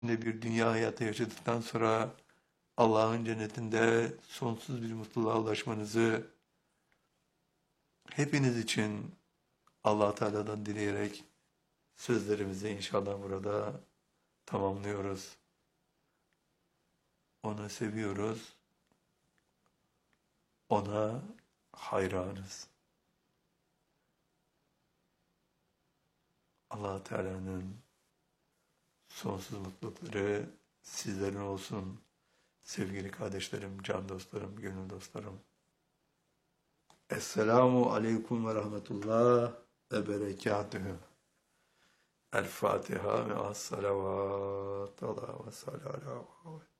bir dünya hayatı yaşadıktan sonra Allah'ın cennetinde sonsuz bir mutluluğa ulaşmanızı hepiniz için Allah Teala'dan dileyerek sözlerimizi inşallah burada tamamlıyoruz. Onu seviyoruz, ona hayranız. Allah Teala'nın sonsuz mutlulukları sizlerin olsun. Sevgili kardeşlerim, can dostlarım, gönül dostlarım. Esselamu aleyküm ve rahmetullah ve berekatühü. El Fatiha ve as-salavat. Allah ve sallallahu